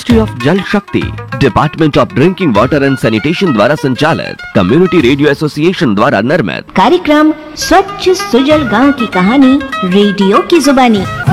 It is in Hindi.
मिनिस्ट्री ऑफ जल शक्ति, department of drinking water and sanitation द्वारा संचालित कम्युनिटी रेडियो एसोसिएशन द्वारा निर्मित कार्यक्रम स्वच्छ सुजल गांव की कहानी रेडियो की जुबानी।